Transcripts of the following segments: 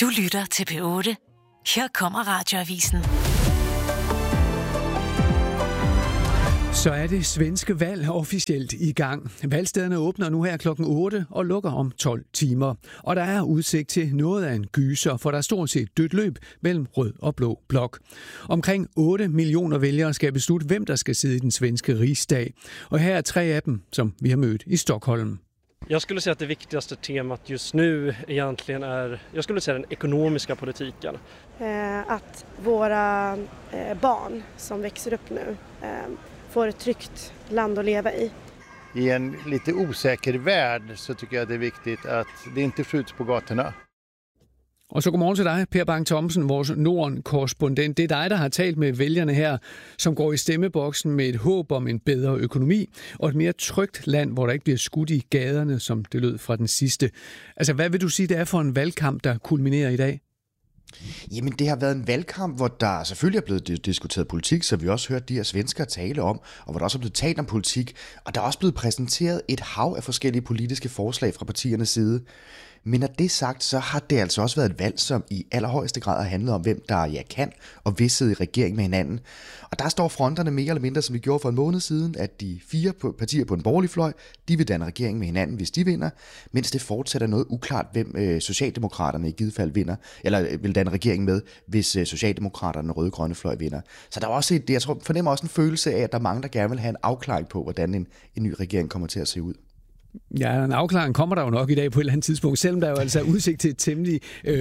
Du lytter til P8. Her kommer Radioavisen. Så er det svenske valg officielt i gang. Valgstederne åbner nu her klokken 8 og lukker om 12 timer. Og der er udsigt til noget af en gyser, for der er stort set dødt løb mellem rød og blå blok. Omkring 8 millioner vælgere skal beslutte, hvem der skal sidde i den svenske rigsdag. Og her er 3 af dem, som vi har mødt i Stockholm. Jag skulle säga att det viktigaste temat just nu egentligen är, jag skulle säga den ekonomiska politiken. Att våra barn som växer upp nu får ett tryggt land att leva i. I en lite osäker värld så tycker jag det är viktigt att det inte skjuts på gatorna. Og så godmorgen til dig, Per Bang Thomsen, vores Norden-korrespondent. Det er dig, der har talt med vælgerne her, som går i stemmeboksen med et håb om en bedre økonomi og et mere trygt land, hvor der ikke bliver skudt i gaderne, som det lød fra den sidste. Altså, hvad vil du sige, det er for en valgkamp, der kulminerer i dag? Jamen, det har været en valgkamp, hvor der selvfølgelig er blevet diskuteret politik, så vi også hørt de her svenskere tale om, og hvor der også er blevet talt om politik, og der er også blevet præsenteret et hav af forskellige politiske forslag fra partiernes side. Men når det er sagt, så har det altså også været et valg, som i allerhøjeste grad har handlet om, hvem der kan og vil sidde i regering med hinanden. Og der står fronterne mere eller mindre, som vi gjorde for en måned siden, at de 4 partier på den borgerlige fløj, de vil danne regering med hinanden, hvis de vinder, mens det fortsætter noget uklart, hvem Socialdemokraterne i givet fald vinder, eller vil danne regering med, hvis Socialdemokraterne og røde-grønne fløj vinder. Så der er også jeg fornemmer også en følelse af, at der er mange, der gerne vil have en afklaring på, hvordan en ny regering kommer til at se ud. Ja, en afklaring kommer der jo nok i dag på et eller andet tidspunkt, selvom der jo altså er udsigt til et temmelig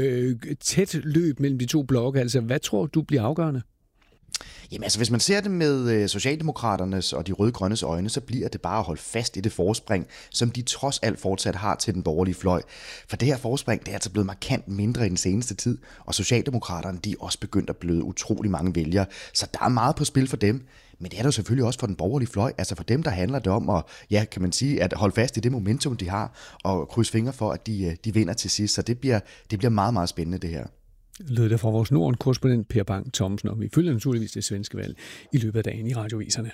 tæt løb mellem de to blokke. Altså, hvad tror du bliver afgørende? Jamen altså, hvis man ser det med Socialdemokraternes og de røde-grønnes øjne, så bliver det bare at holde fast i det forspring, som de trods alt fortsat har til den borgerlige fløj. For det her forspring, det er altså blevet markant mindre i den seneste tid, og Socialdemokraterne, de er også begyndt at bløde utrolig mange vælgere, så der er meget på spil for dem. Men det er der jo selvfølgelig også for den borgerlige fløj. Altså for dem, der handler det om at, ja, kan man sige, at holde fast i det momentum, de har, og krydse fingre for, at de vinder til sidst. Så det bliver meget, meget spændende, det her. Lød det fra vores Norden-korrespondent Per Bang Thomsen, og vi følger naturligvis det svenske valg i løbet af dagen i radioviserne.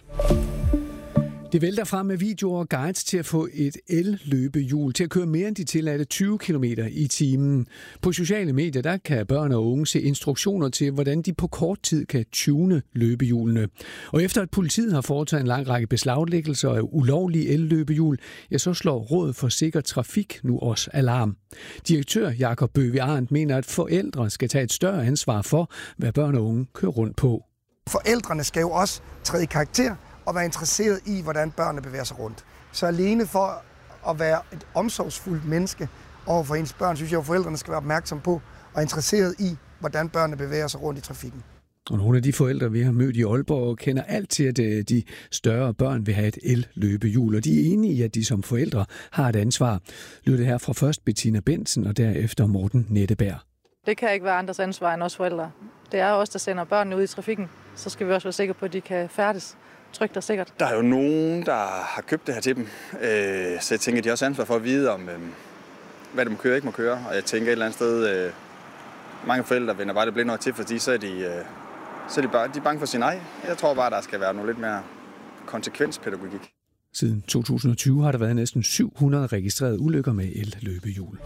Det vælter frem med videoer og guides til at få et el-løbehjul til at køre mere end de tilladte 20 km i timen. På sociale medier der kan børn og unge se instruktioner til, hvordan de på kort tid kan tune løbehjulene. Og efter at politiet har foretaget en lang række beslaglæggelser af ulovlige el-løbehjul, ja, så slår Rådet for Sikker Trafik nu også alarm. Direktør Jakob Bøvig Arndt mener, at forældre skal tage et større ansvar for, hvad børn og unge kører rundt på. Forældrene skal jo også træde i karakter og være interesseret i, hvordan børnene bevæger sig rundt. Så alene for at være et omsorgsfuldt menneske overfor ens børn, synes jeg, at forældrene skal være opmærksom på og interesseret i, hvordan børnene bevæger sig rundt i trafikken. Og nogle af de forældre, vi har mødt i Aalborg, kender alt til, at de større børn vil have et el-løbehjul, og de er enige i, at de som forældre har et ansvar. Lyder det her fra først Bettina Bensen og derefter Morten Netteberg. Det kan ikke være andres ansvar end os forældre. Det er os, der sender børnene ud i trafikken. Så skal vi også være sikre på, at de kan færdes trygt og sikkert. Der er jo nogen, der har købt det her til dem, så jeg tænker, at de også har ansvar for at vide om, hvad de må køre og ikke må køre. Og jeg tænker et eller andet sted, mange forældre vender bare det blinde øje til, fordi så er de er bange for sin egen. Jeg tror bare, der skal være noget lidt mere konsekvenspædagogik. Siden 2020 har der været næsten 700 registrerede ulykker med el-løbehjul.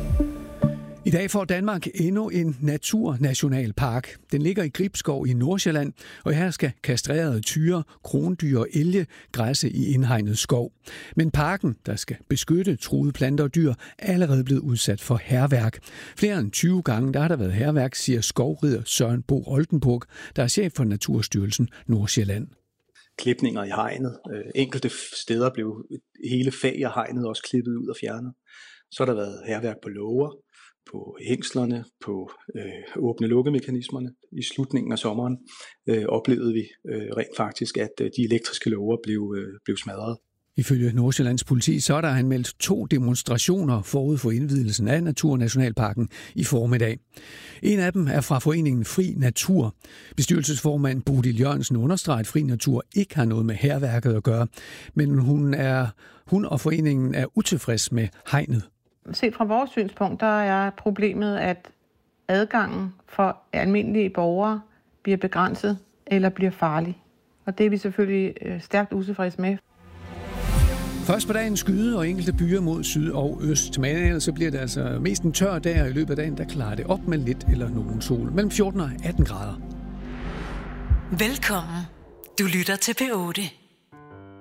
I dag får Danmark endnu en naturnationalpark. Den ligger i Gribskov i Nordsjælland, og her skal kastrerede tyre, krondyr og elge græsse i indhegnet skov. Men parken, der skal beskytte truede planter og dyr, er allerede blevet udsat for hærværk. Flere end 20 gange der har der været hærværk, siger skovrider Søren Bo Oldenburg, der er chef for Naturstyrelsen Nordsjælland. Klipninger i hegnet. Enkelte steder blev hele fag af hegnet også klippet ud og fjernet. Så har der været hærværk på låger, på hængslerne, på åbne-lukke-mekanismerne. I slutningen af sommeren oplevede vi rent faktisk, at de elektriske låger blev smadret. Ifølge Nordsjællands politi så er der anmeldt 2 demonstrationer forud for indvielsen af Naturnationalparken i formiddag. En af dem er fra foreningen Fri Natur. Bestyrelsesformand Bodil Jørgensen understreger, at Fri Natur ikke har noget med hærværket at gøre, men hun og foreningen er utilfreds med hegnet. Set fra vores synspunkt, der er problemet, at adgangen for almindelige borgere bliver begrænset eller bliver farlig. Og det er vi selvfølgelig stærkt utilfredse med. Først på dagen skyde og enkelte byer mod syd og øst. Men ellers så bliver det altså mest en tør dag, og i løbet af dagen, der klarer det op med lidt eller nogen sol. Mellem 14 og 18 grader. Velkommen. Du lytter til P8.